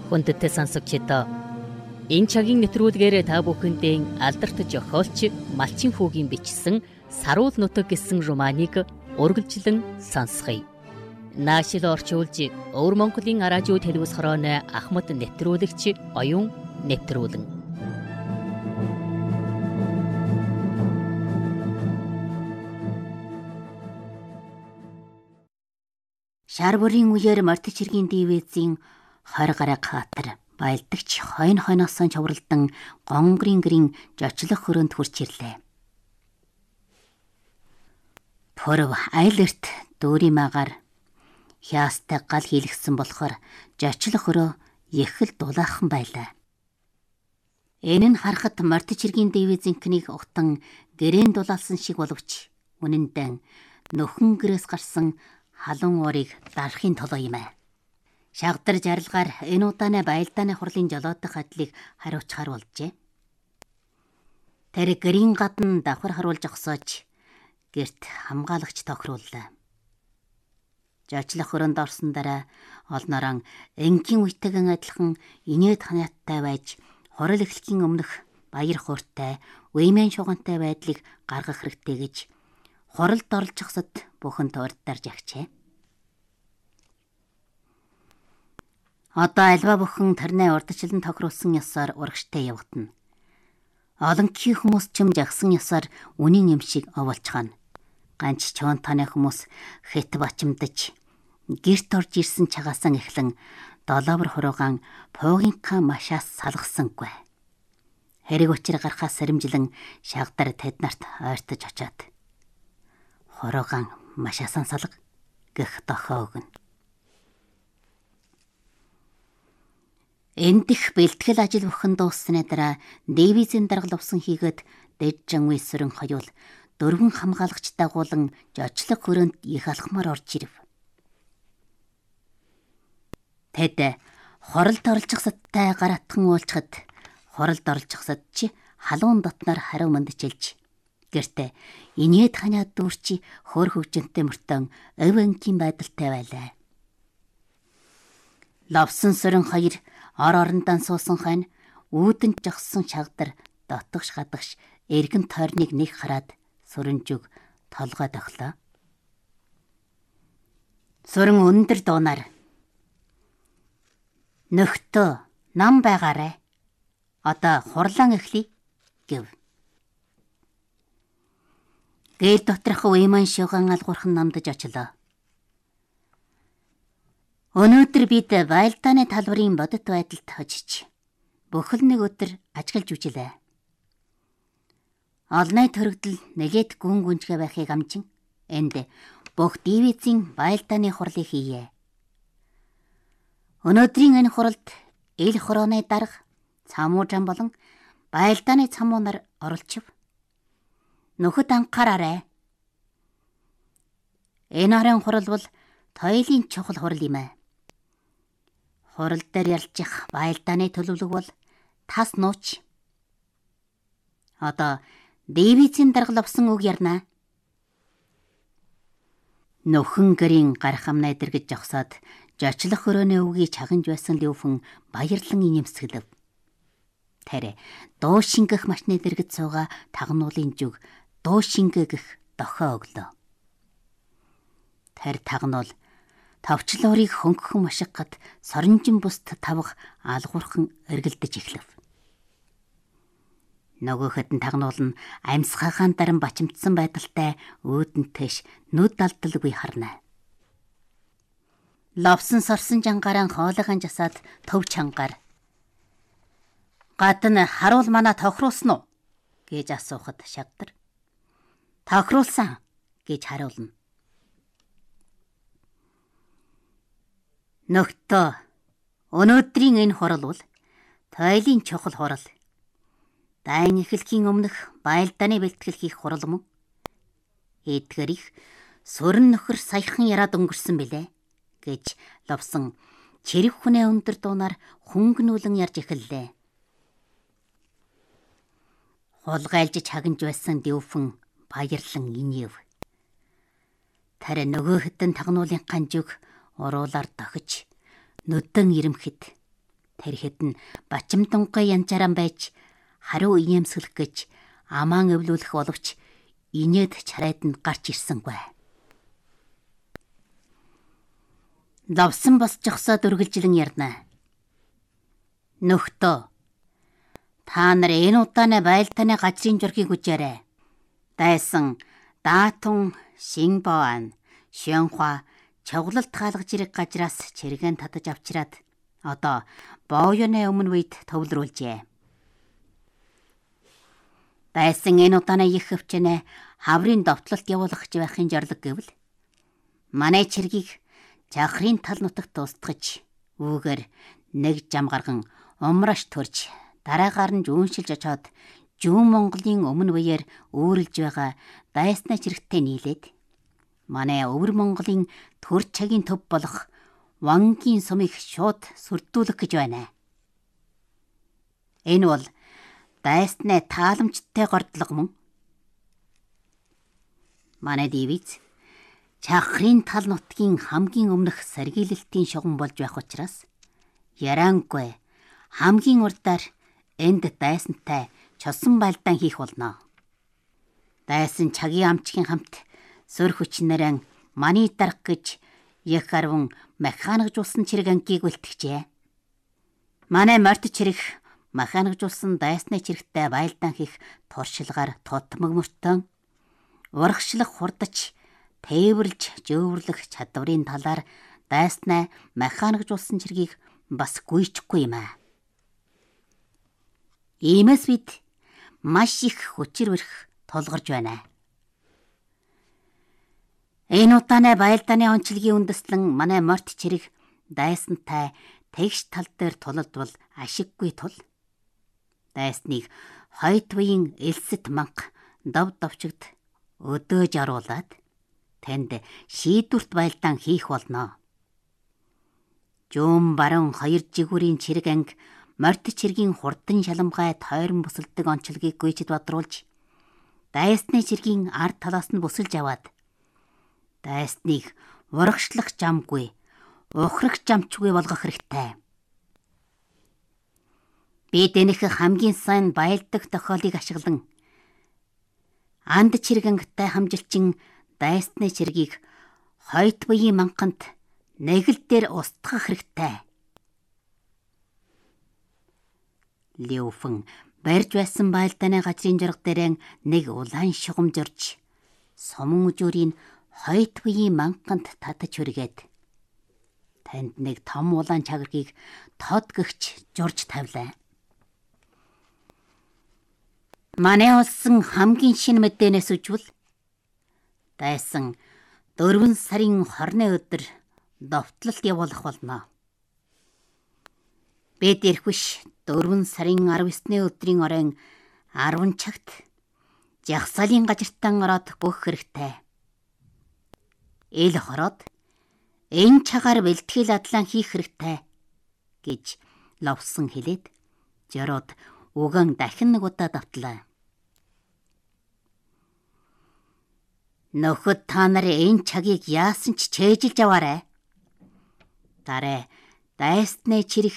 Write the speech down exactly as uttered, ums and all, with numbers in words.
Хүндэттэй сонсогчдоо энэ цагийн нэвтрүүлгээр та бүхэндээ алдарт зохиолч Малчин Хүүгийн бичсэн Саруул нутаг гэсэн романыг үргэлжлэн сонсгоё. Наашил орчуулж Өвөр Монголын радио телевиз хорооны Ахмад нэвтрүүлэгч оюун нэвтрүүлэн. Шар бүрийн үеэр Мордоч хэргийн дивизийн хорь гараг хатар баялдагч хойно хойноос нь чавралдан гонгрын гэрийн жочлох хөрөнд хурч ирлээ. Пөрв айлэрт дүүрийн магаар хяастай гал хийлгсэн болохоор жочлох хөрөө их л дулаахан байлаа. Энэ нь харахад Мордоч хэргийн дивизийнхнийг утан гэрээн дулаалсан шиг боловч үнэндээ нөхөн гэрээс гарсан халуун уурыг дарахын толгой юм аа. Шагдар жарилгаар энэ удааны баялдааны хурлын жолоодох ажлыг хариуцахаар болжээ. Тэр гэрийн гадна давхар харуулж огсоож гэрт хамгаалагч тохирууллаа. Жочлох хөрөнд орсон дараа олноороо энгийн үетэйгэн адилхан инээд ханиаттай байж хурал эхлэхийн өмнөх баяр хууртай, үемэн шугантай байдлыг гаргах хэрэгтэй гэж хуралд оролцохсод бүхэн туурдарж агчээ. Одоо альва бүхэн тарнай урдчлан тохируулсан ёсоор урагштай явагдана. Олонгийн хүмүүс ч юм жагсан ёсоор үнийн юм шиг оволцгаана. Ганч чоонтаны хүмүүс хэт бачимдаж гэрт орж ирсэн чагаасан эхлэн долоовор хуруугаан пуугийнхаа машаас салгасангүй. Хэрэг учир гарахаас сэрэмжлэн шагдар тэд нарт ойртож очоод хуруугаан машаасан салга гэх дохоо өгнө. Эндих бэлтгэл ажил бүхэн дууссаны дараа дивизийн даргал увсан хийгээд дэжжан үйсрэн хоёул дөрвөн хамгаалагч дагуулan жочлох хөрөнд их алхмаар орж ирв. Тэд хоролд оролцохсодтай гаратхан уулчхад хоролд оролцохсод чи халуун дотноор хариу мандчилж гэртээ инээд ханиад дүүрчи хөр хөвжөнтэй мөртөн өв ангийн байдалтай байлаа. Ловсон сөрөн хоёр ор орондан суусан хань үүдэн жагсан шагдар дотгош гадагш эргэн тойрныг нэг хараад сүрэнжүг толгой дохлоо. Сүрэн өндөр дуунаар нөхдөө нам байгаарэ. Одоо хурлаан эхлэе гэв. Гээл доторх уйман шугаан алгуурхан намдаж очлоо. Өнөөдөр бид баялдааны талбарын бодит байдалд очиж бүхэл нэг өдөр ажиглаж үжилээ. Олны төрөгдөл нэгэд гүн гүнжгэ байхыг амжин энд бүх дивизийн баялдааны хурлыг хийе. Өнөөдрийн энэ хуралд ил хорооны дарга, цамуужан болон баялдааны цамуу нар оролцов. Нөхөд анхаараарай. Энэ харын хурал бол тойлын чухал хурал юм аа. Хурал дээр ялчих баялдааны төлөвлөг бол тас нууч. Одоо дивизийн даргал авсан үг ярнаа. Нөхөн гэрийн гарах амнаа дэргэж жогсоод жочлох хөрөөний үгийг чагнж байсан Левхэн баярлан инэмсгэлв. Тэр дуу шингэх машины дэргэд сууга тагнуулын зүг дуу шингээх дохоо өглөө. Тэр тагнуул тавчлуурыг хөнгөн машиггад соронжин бүст тавх алгуурхан эргэлдэж эхлэв. Нөгөөхөд нь тагнуул нь амьсгаагаан даран бачимдсан байдалтай өөдөнтэйш нүд алдалгүй харна. Ловсон сорсон жангараа хоолойгон жасаад төв чангаар гадна харуул мана тохируулсан уу гэж асуухад шагдар тохируулсан гэж хариулна. Нөхдөө өнөөдрийн энэ хурал бол тойлын чухал хурал. Дайн эхлэхийн өмнөх баялдааны бэлтгэл хийх хурал мөн. Эдгээр их сүрэн нөхөр саяхан яраад өнгөрсөн билээ гэж Ловсон чирэг хүнээ өндөр дуунаар хөнгөнүүлэн ярьж эхэллээ. Хулгайлж чагнж байсан Левхэн баярлан инэв. Тэр нөгөө хэдэн тагнуулын ганжиг уруулаар дохиж нүдэн ирэмхэд Тэрхэд нь бачимдангай янжааран байж хариу иемсгэлэх гэж амаан эвлүүлэх боловч инээд чарайд нь гарч ирсэнгүй. Ловсон босч өгсөд үргэлжилэн ярина. Нөхдөө, та нар энэ удааны байлдааны газрын жургийг үжээрэй. Дайсан даатун Шинбоан Шөнхва чавглалт хаалгаж ирэх газраас чиргэн татаж авчираад одоо боёны өмнө үед төвлөрүүлжээ. Дайсан энэ удааны их хөвчнээ хаврын довтлолт явуулах гэж байхын жорлог гэвэл манай чиргийг жахрын тал нутагт устгаж үүгээр нэг жам гарган умраш төрж дараагаар нь жүүншилж очоод Жүүн Монголын өмнө үеэр өөрлөж байгаа дайсны чирэгтэй нийлээд манай өвөр Монголын төр цагийн төв болох Вангийн сумыг шууд сүрдүүлэх гэж байна. Энэ бол дайсны тааламжтай гордлого мөн. Манай дивиз Чахрын тал нутгийн хамгийн өмнөх сэргийлэлтийн шугам болж байх учраас ярангүй хамгийн урдаар энд дайсантай чосон байлдаан хийх болно. Дайсан цагийн амчгийн хамт сөр хүчнэрэн маний дарах гэж их арван механикжуулсан чирэг ангийг үлтгэжээ. Манай морд чирэг механикжуулсан дайсны чирэгтэй байлдаан хийх туршилгаар тутмаг мөртөн урагшлах хурдч тээвэрлж жөөврлөх чадварын талаар дайснаа механикжуулсан чиргийг бас гүйчихгүй юм аа. Иймээс бид маш их хүчээр өрх тулгарч байна. Энэ удааны байлдааны онцлогийн үндэслэн манай морт чирэг дайсантай тэгш тал дээр тулалдвал ашиггүй тул дайсныг хойд буян элсэт манх дов довчигд өдөөж оруулаад танд шийдвэрт байлдаан хийх болно. Жүүн баруун хоёр жигүүрийн чирэг анги морд чиргийн хурдан шаламгай тойрон бусалдаг онцлогийг гүйчэд бодруулж дайсны чиргийн ард талаас нь бусалж аваад дайсныг урагшлах жамгүй ухрах жамчгүй болгох хэрэгтэй. Бид энэх хамгийн сайн байлдаг тохиолыг ашиглан анд чирэг ангитай хамжилчин дайсны чиргийг хойд буян манханд нэгэл дээр устгах хэрэгтэй. Леофэн барьж байсан байлдааны газрын журга дээрэн нэг улаан шугам журж сумын үжүүрийн хойд буян манханд татаж хүргээд танд нэг том улаан чагрыг тод гэгч журж тавилаа. Манай олсон хамгийн шинэ мэдээнээс үжвэл дайсан дөрвөн сарын хорны өдөр довтлолт явуулах болно. Бид ирхвш дөрвөн сарын арав эсний өдрийн оройн арван цагт жагсаалын газартан ороод бүх хэрэгтэй. Ил хороод энэ цагаар бэлтгэл адлан хийх хэрэгтэй гэж ловсон хэлээд жороод үгэн дахин нэг удаа давтлаа. Нөхөд та нар энэ цагийг яасан ч чэйжилж аваарай. Дараа дайсны чирэг